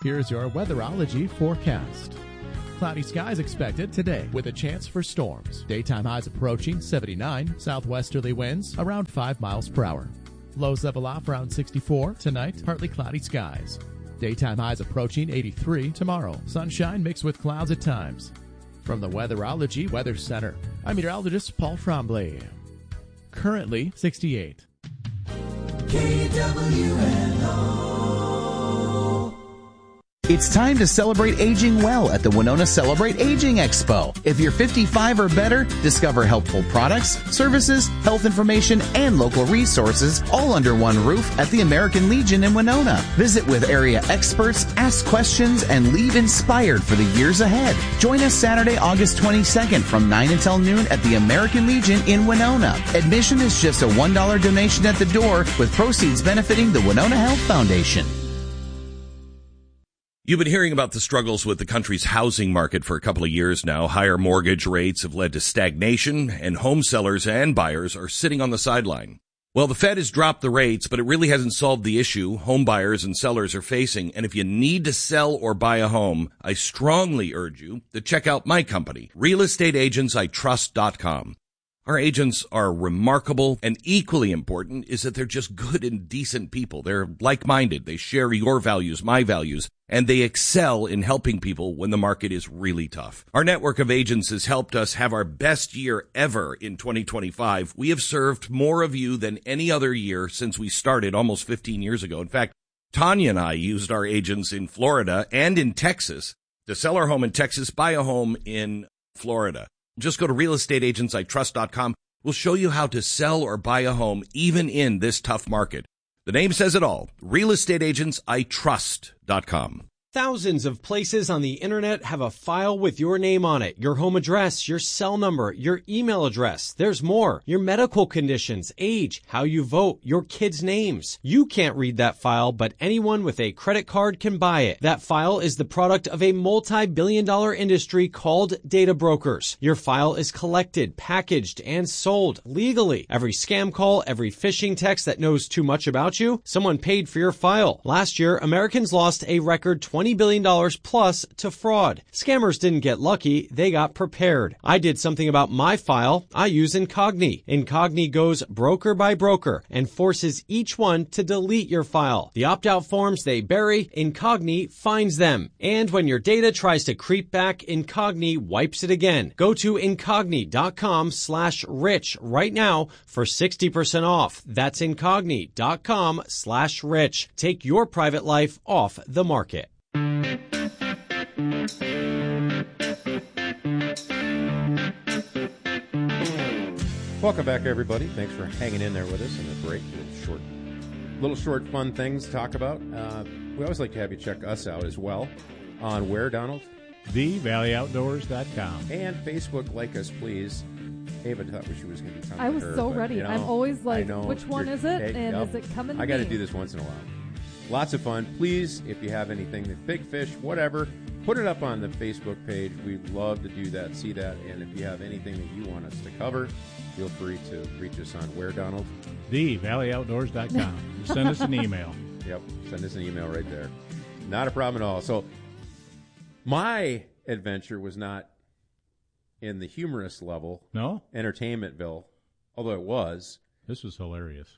Here's your weatherology forecast. Cloudy skies expected today with a chance for storms. Daytime highs approaching 79, southwesterly winds around 5 miles per hour. Lows level off around 64 tonight, partly cloudy skies. Daytime highs approaching 83 tomorrow. Sunshine mixed with clouds at times. From the Weatherology Weather Center, I'm meteorologist Paul Tremblay. Currently 68. KWNO. It's time to celebrate aging well at the Winona Celebrate Aging Expo. If you're 55 or better, discover helpful products, services, health information, and local resources all under one roof at the American Legion in Winona. Visit with area experts, ask questions, and leave inspired for the years ahead. Join us Saturday, August 22nd from 9 until noon at the American Legion in Winona. Admission is just a $1 donation at the door with proceeds benefiting the Winona Health Foundation. You've been hearing about the struggles with the country's housing market for a couple of years now. Higher mortgage rates have led to stagnation, and home sellers and buyers are sitting on the sideline. Well, the Fed has dropped the rates, but it really hasn't solved the issue home buyers and sellers are facing. And if you need to sell or buy a home, I strongly urge you to check out my company, realestateagentsitrust.com. Our agents are remarkable, and equally important is that they're just good and decent people. They're like-minded. They share your values, my values, and they excel in helping people when the market is really tough. Our network of agents has helped us have our best year ever in 2025. We have served more of you than any other year since we started almost 15 years ago. In fact, Tanya and I used our agents in Florida and in Texas to sell our home in Texas, buy a home in Florida. Just go to realestateagentsitrust.com. We'll show you how to sell or buy a home even in this tough market. The name says it all. realestateagentsitrust.com. Thousands of places on the internet have a file with your name on it, your home address, your cell number, your email address. There's more. Your medical conditions, age, how you vote, your kids' names. You can't read that file, but anyone with a credit card can buy it. That file is the product of a multi-billion-dollar industry called data brokers. Your file is collected, packaged, and sold legally. Every scam call, every phishing text that knows too much about you, someone paid for your file. Last year, Americans lost a record $20 billion plus to fraud. Scammers didn't get lucky, they got prepared. I did something about my file. I use Incogni. Incogni goes broker by broker and forces each one to delete your file. The opt-out forms they bury, Incogni finds them. And when your data tries to creep back, Incogni wipes it again. Go to Incogni.com/rich right now for 60% off. That's Incogni.com/rich. Take your private life off the market. Welcome back, everybody. Thanks for hanging in there with us in the break. Little short fun things to talk about. We always like to have you check us out as well on where, Donald? TheValleyOutdoors.com. And Facebook. Like us, please. Ava thought she was going to be talking I was to her, so but, ready. you know, I'm always like, know, which one is it? And is it coming to I got to me? do this once in a while. Lots of fun. Please, if you have anything, that big fish, whatever, put it up on the Facebook page. We'd love to do that, see that. And if you have anything that you want us to cover, feel free to reach us on where, Donald? TheValleyOutdoors.com. Send us an email. Yep, send us an email right there. Not a problem at all. So my adventure was not in the humorous level. No? Entertainmentville, although it was. This was hilarious.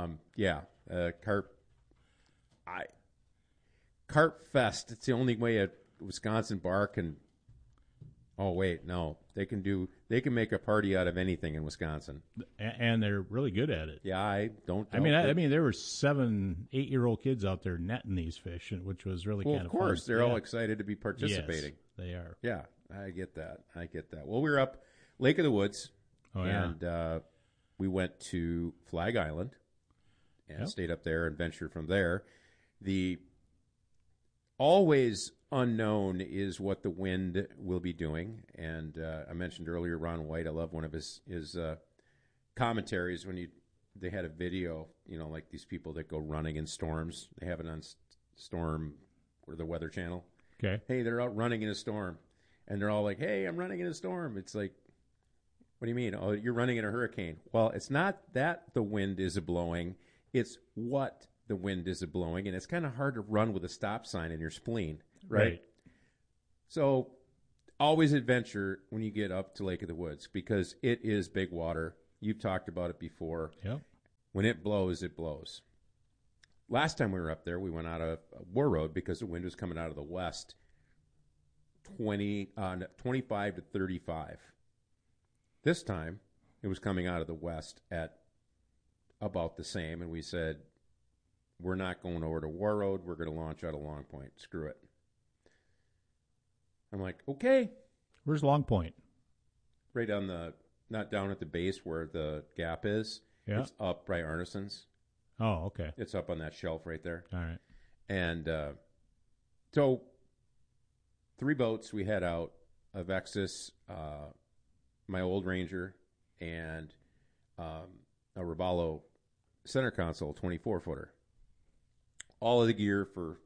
Carp Fest. It's the only way a Wisconsin bar can. Oh wait, no, they can make a party out of anything in Wisconsin, and they're really good at it. Yeah, I mean, there were 7-8-year-old kids out there netting these fish, which was really kind of fun. Of course, they're all excited to be participating. Yes, they are. Yeah, I get that. Well, we were up Lake of the Woods, and we went to Flag Island and stayed up there and ventured from there. The always unknown is what the wind will be doing, and I mentioned earlier Ron White. I love one of his commentaries when they had a video, like these people that go running in storms. They have it on Storm or the Weather Channel. Okay. Hey, they're out running in a storm, and they're all like, "Hey, I'm running in a storm." It's like, what do you mean? Oh, you're running in a hurricane. Well, it's not that the wind is blowing. It's what the wind is blowing, and it's kind of hard to run with a stop sign in your spleen, right? So always adventure when you get up to Lake of the Woods because it is big water. You've talked about it before. Yep. When it blows, it blows. Last time we were up there, we went out of War Road because the wind was coming out of the west, 25 to 35. This time, it was coming out of the west at about the same, and we said, we're not going over to War Road. We're going to launch out of Long Point. Screw it. I'm like, okay. Where's Long Point? Right on the, not down at the base where the gap is. Yeah. It's up by Arneson's. Oh, okay. It's up on that shelf right there. All right. And so 3 boats we had out, a Vexus, my old Ranger, and a Robalo center console 24-footer. All of the gear for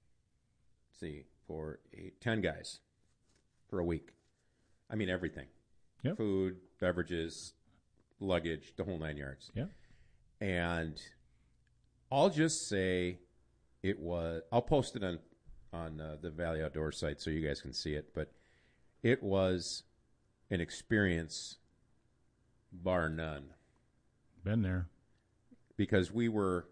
10 guys for a week. I mean, everything. Yep. Food, beverages, luggage, the whole 9 yards. Yeah. And I'll just say it was, I'll post it on the Valley Outdoor site so you guys can see it, but it was an experience bar none. Been there. Because we were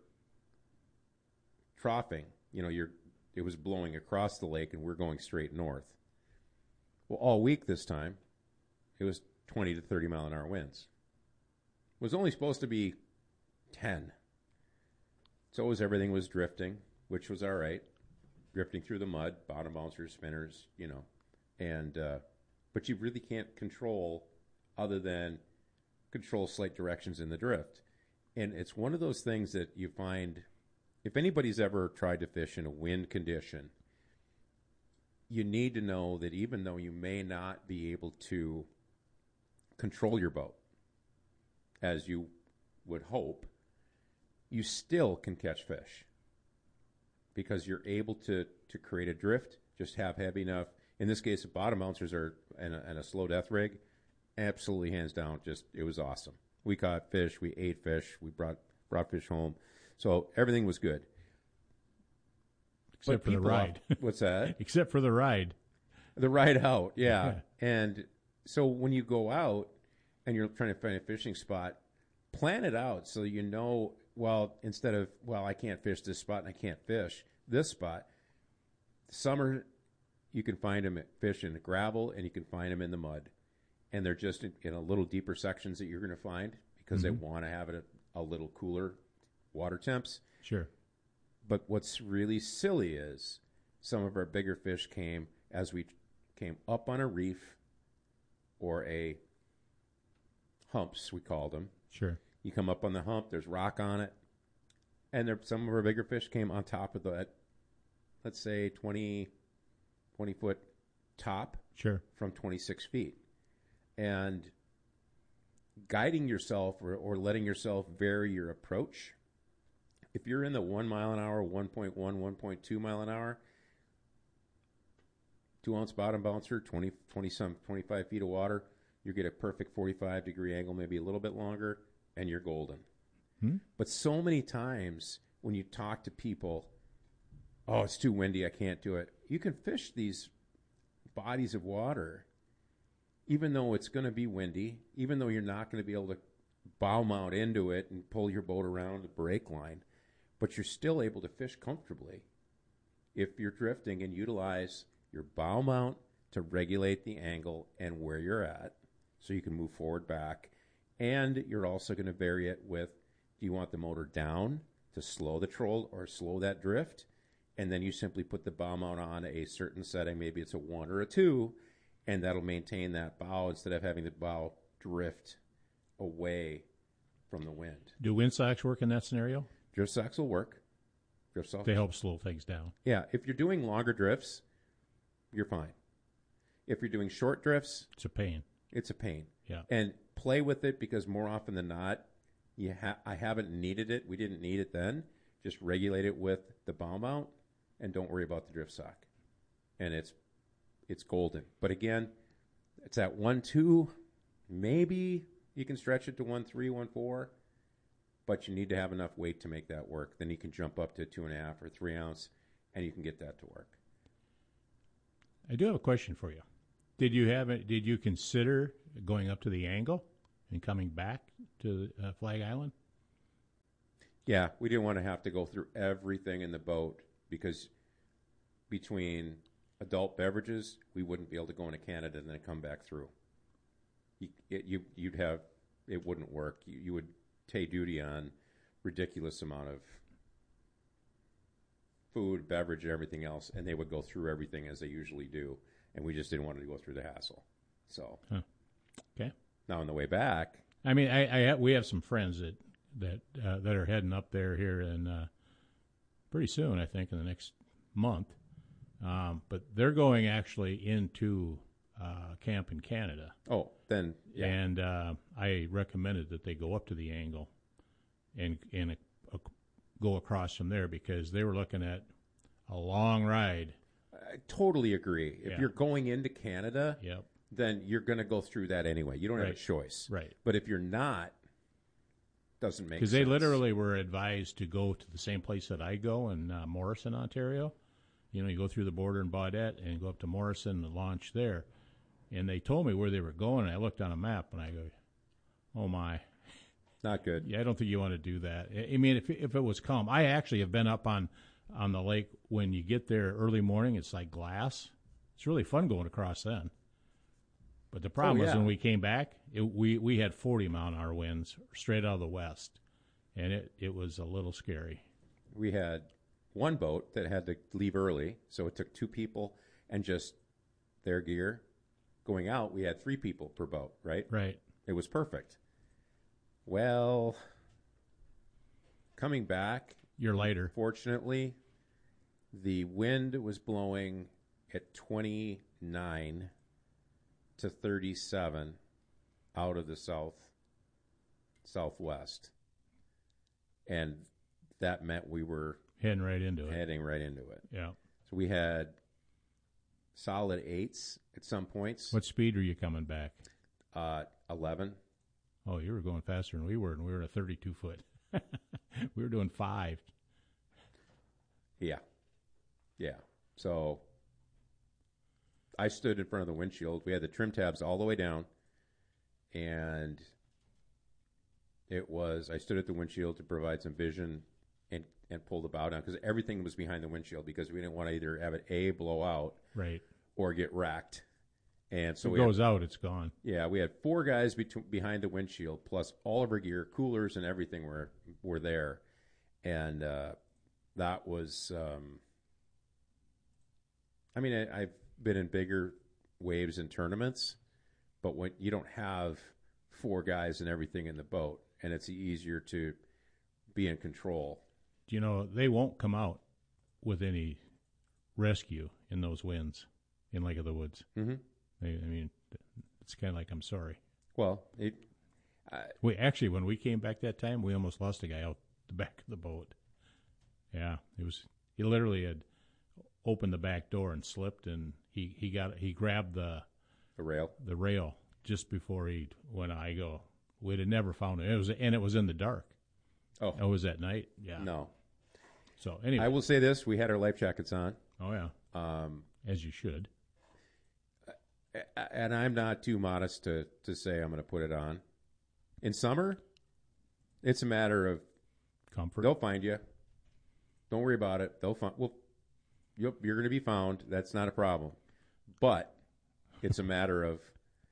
troughing, it was blowing across the lake and we're going straight north. Well, all week this time, it was 20 to 30 mile an hour winds. It was only supposed to be 10. So everything was drifting, which was all right. Drifting through the mud, bottom bouncers, spinners, and but you really can't control other than control slight directions in the drift. And it's one of those things that you find, if anybody's ever tried to fish in a wind condition, you need to know that even though you may not be able to control your boat as you would hope, you still can catch fish because you're able to create a drift, just have heavy enough. In this case, the bottom bouncers are and a slow death rig, absolutely hands down, it was awesome. We caught fish, we ate fish, we brought fish home. So everything was good. Except for the ride. What's that? Except for the ride. The ride out, yeah. And so when you go out and you're trying to find a fishing spot, plan it out so instead of, I can't fish this spot and I can't fish this spot. Summer, you can find them fish in the gravel and you can find them in the mud. And they're just in a little deeper sections that you're going to find because they want to have it a little cooler water temps. Sure. But what's really silly is some of our bigger fish came as we came up on a reef or a humps, we called them. Sure. You come up on the hump, there's rock on it. And some of our bigger fish came on top of that, let's say 20-foot top. Sure. From 26 feet. And guiding yourself or letting yourself vary your approach. If you're in the 1 mile an hour, 1.1, 1.2 mile an hour, 2-ounce bottom bouncer, 25 feet of water, you get a perfect 45-degree angle, maybe a little bit longer, and you're golden. But so many times when you talk to people, oh, it's too windy, I can't do it. You can fish these bodies of water even though it's going to be windy, even though you're not going to be able to bow mount into it and pull your boat around the brake line, but you're still able to fish comfortably if you're drifting and utilize your bow mount to regulate the angle and where you're at so you can move forward, back. And you're also going to vary it with, do you want the motor down to slow the troll or slow that drift? And then you simply put the bow mount on a certain setting, maybe it's a 1 or a 2, and that'll maintain that bow instead of having the bow drift away from the wind. Do wind socks work in that scenario? Drift socks will work. Drift socks. They help slow things down. Yeah, if you're doing longer drifts, you're fine. If you're doing short drifts, it's a pain. It's a pain. Yeah. And play with it because more often than not, I haven't needed it. We didn't need it then. Just regulate it with the bow mount and don't worry about the drift sock. And it's golden. But again, it's at 1.2. Maybe you can stretch it to 1.3, 1.4. but you need to have enough weight to make that work. Then you can jump up to 2.5 or 3 ounce, and you can get that to work. I do have a question for you. Did you consider going up to the Angle and coming back to Flag Island? Yeah, we didn't want to have to go through everything in the boat because between adult beverages, we wouldn't be able to go into Canada and then come back through. It wouldn't work. You would pay duty on ridiculous amount of food, beverage, and everything else, and they would go through everything as they usually do, and we just didn't want to go through the hassle. So, okay. Now on the way back, I mean, we have some friends that are heading up there here in pretty soon. I think in the next month, but they're going actually into camp in Canada. Oh, then yeah. And I recommended that they go up to the Angle and go across from there because they were looking at a long ride. I totally agree. If you're going into Canada, yep, then you're going to go through that anyway. You don't have a choice. Right. But if you're not, doesn't make sense. Because they literally were advised to go to the same place that I go in Morrison, Ontario. You go through the border in Baudette and go up to Morrison and launch there. And they told me where they were going, and I looked on a map, and I go, oh, my. Not good. Yeah, I don't think you want to do that. I mean, if it was calm. I actually have been up on the lake when you get there early morning. It's like glass. It's really fun going across then. But the problem was when we came back, we had 40-mile-an-hour winds straight out of the west, and it was a little scary. We had one boat that had to leave early, so it took 2 people and just their gear. Going out, we had 3 people per boat, right? Right. It was perfect. Well, coming back, you're lighter. Fortunately, the wind was blowing at 29 to 37 out of the southwest, and that meant we were heading right into it. Yeah. So we had solid 8s at some points. What speed were you coming back? 11. Oh, you were going faster than we were, and we were at a 32-foot. We were doing 5. Yeah. So I stood in front of the windshield. We had the trim tabs all the way down, and I stood at the windshield to provide some vision and pull the bow down because everything was behind the windshield because we didn't want to either have it blow out or get wrecked. And so if it goes out, it's gone. Yeah, we had 4 guys behind the windshield, plus all of our gear, coolers and everything were there. And that was, I've been in bigger waves and tournaments, but when you don't have 4 guys and everything in the boat, and it's easier to be in control. They won't come out with any rescue in those winds in Lake of the Woods. Mm-hmm. It's kind of like, I'm sorry. Well, when we came back that time, we almost lost a guy out the back of the boat. Yeah, he literally had opened the back door and slipped, and he grabbed the rail just before he went. I go, we'd have never found it. It was in the dark. Oh, it was at night. Yeah, no. So anyway, I will say this: we had our life jackets on. Oh yeah, as you should. And I'm not too modest to say I'm going to put it on. In summer, it's a matter of comfort. They'll find you. Don't worry about it. They'll find. Well, you're going to be found. That's not a problem. But it's a matter of,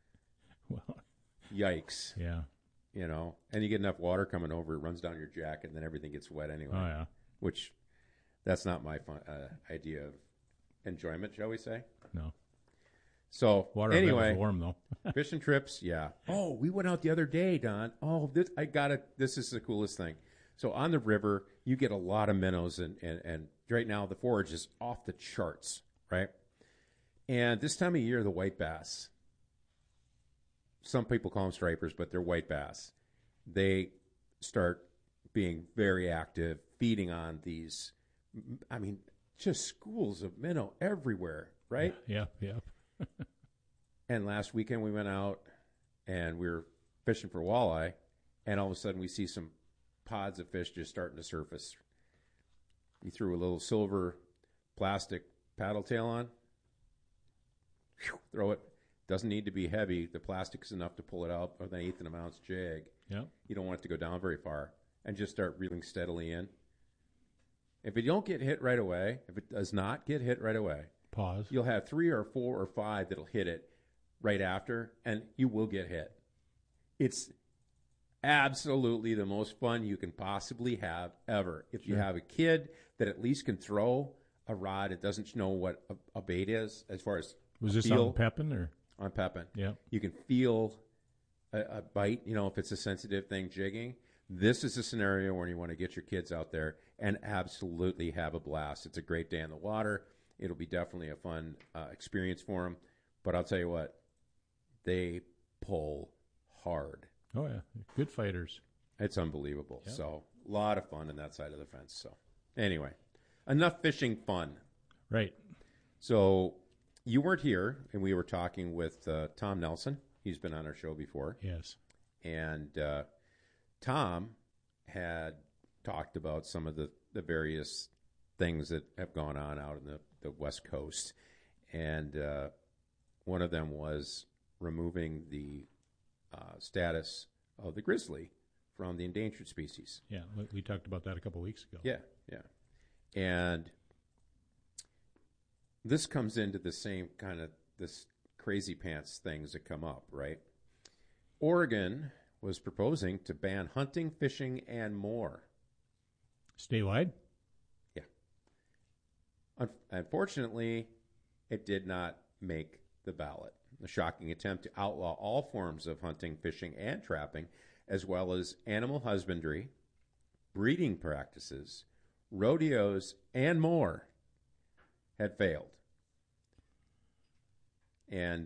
yikes. Yeah. And you get enough water coming over, it runs down your jacket, and then everything gets wet anyway. Oh yeah. Which, that's not my idea of enjoyment, shall we say? No. So water anyway, was warm though. Fishing trips, yeah. Oh, we went out the other day, Don. Oh, this is the coolest thing. So on the river, you get a lot of minnows, and right now the forage is off the charts, right? And this time of year, the white bass. Some people call them stripers, but they're white bass. They start being very active, feeding on these. Just schools of minnow everywhere, right? Yeah. And last weekend we went out and we were fishing for walleye, and all of a sudden we see some pods of fish just starting to surface. You threw a little silver plastic paddle tail on, throw it. Doesn't need to be heavy. The plastic is enough to pull it out with an 1/8 of an ounce jig. Yeah. You don't want it to go down very far. And just start reeling steadily in. If it don't get hit right away, if it does not get hit right away, pause. You'll have 3 or 4 or 5 that'll hit it right after, and you will get hit. It's absolutely the most fun you can possibly have ever. If you have a kid that at least can throw a rod and doesn't know what a bait is, as far as was this on Pepin or on Pepin? Yeah, you can feel a bite. You know, if it's a sensitive thing jigging. This is a scenario where you want to get your kids out there and absolutely have a blast. It's a great day in the water. It'll be definitely a fun experience for them. But I'll tell you what, they pull hard. Oh, yeah. Good fighters. It's unbelievable. Yep. So a lot of fun on that side of the fence. So anyway, enough fishing fun. Right. So you weren't here, and we were talking with Tom Nelson. He's been on our show before. Yes. And Tom had talked about some of the various things that have gone on out in the West Coast. And one of them was removing the status of the grizzly from the endangered species. Yeah, we talked about that a couple of weeks ago. Yeah. And this comes into the same kind of this crazy pants things that come up, right? Oregon was proposing to ban hunting, fishing, and more. Statewide? Yeah. Unfortunately, it did not make the ballot. A shocking attempt to outlaw all forms of hunting, fishing, and trapping, as well as animal husbandry, breeding practices, rodeos, and more, had failed. And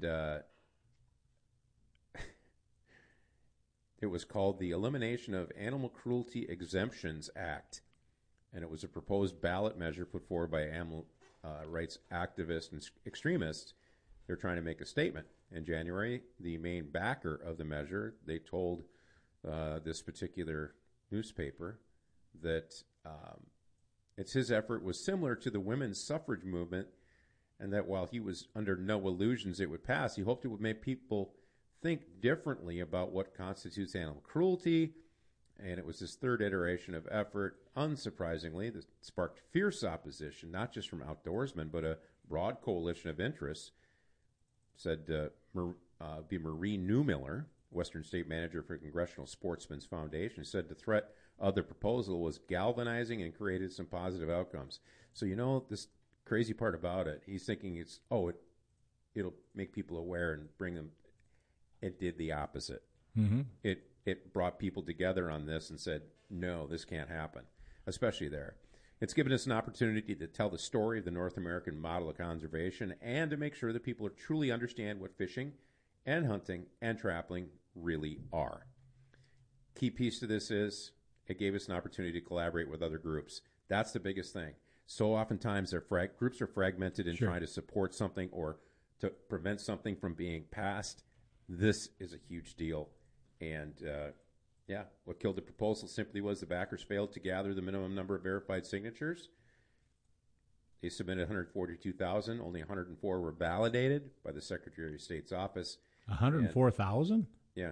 it was called the Elimination of Animal Cruelty Exemptions Act, and it was a proposed ballot measure put forward by animal rights activists and extremists. They're trying to make a statement. In January, the main backer of the measure, they told this particular newspaper that it's his effort was similar to the women's suffrage movement, and that while he was under no illusions it would pass, he hoped it would make people think differently about what constitutes animal cruelty. And it was this third iteration of effort, unsurprisingly, that sparked fierce opposition, not just from outdoorsmen, but a broad coalition of interests. Said be Marie Newmiller, Western State Manager for Congressional Sportsmen's Foundation, said the threat of the proposal was galvanizing and created some positive outcomes. So this crazy part about it, he's thinking it'll make people aware and bring them. It did the opposite. Mm-hmm. It brought people together on this and said, no, this can't happen, especially there. It's given us an opportunity to tell the story of the North American model of conservation and to make sure that people truly understand what fishing and hunting and trapping really are. Key piece to this is it gave us an opportunity to collaborate with other groups. That's the biggest thing. So oftentimes groups are fragmented in trying to support something or to prevent something from being passed. This is a huge deal. And what killed the proposal simply was the backers failed to gather the minimum number of verified signatures. They submitted 142,000. Only 104 were validated by the Secretary of State's office. 104,000? Yeah.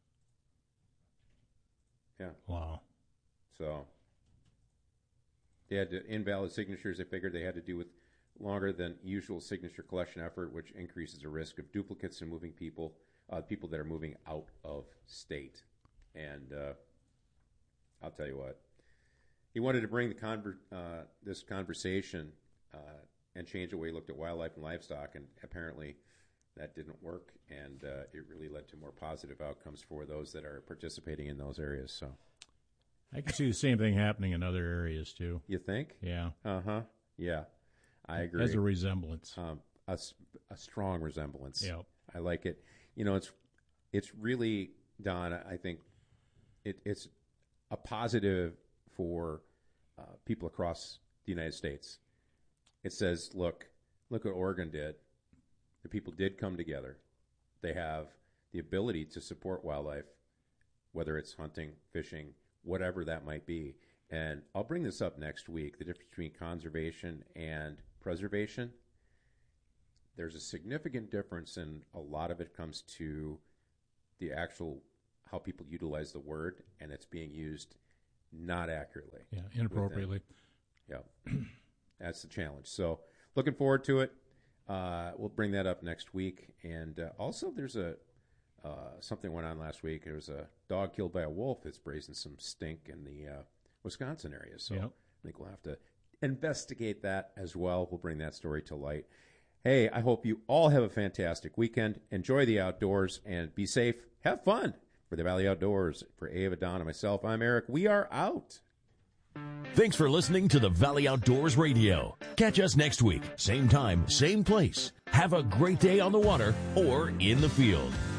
Wow. So they had invalid signatures. They figured they had to do with longer than usual signature collection effort, which increases the risk of duplicates and moving people that are moving out of state. And I'll tell you what, he wanted to bring this conversation and change the way he looked at wildlife and livestock, and apparently that didn't work, and it really led to more positive outcomes for those that are participating in those areas. So I can see the same thing happening in other areas, too. You think? Yeah. Uh-huh. Yeah, I agree. As a resemblance. A strong resemblance. Yep. I like it. It's really, Don, I think it's a positive for people across the United States. It says, look what Oregon did. The people did come together. They have the ability to support wildlife, whether it's hunting, fishing, whatever that might be. And I'll bring this up next week, the difference between conservation and preservation. There's a significant difference, and a lot of it comes to the actual how people utilize the word, and it's being used not accurately. Yeah, inappropriately. Yeah, that's the challenge. So looking forward to it. We'll bring that up next week. And also there's something went on last week. There was a dog killed by a wolf that's raising some stink in the Wisconsin area. So I think we'll have to investigate that as well. We'll bring that story to light. Hey, I hope you all have a fantastic weekend. Enjoy the outdoors and be safe. Have fun. For the Valley Outdoors, for Ava, Don, and myself, I'm Eric. We are out. Thanks for listening to the Valley Outdoors Radio. Catch us next week, same time, same place. Have a great day on the water or in the field.